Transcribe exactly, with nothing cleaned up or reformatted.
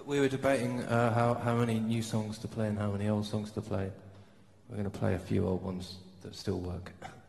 We were debating uh, how, how many new songs to play and how many old songs to play. We're going to play a few old ones that still work.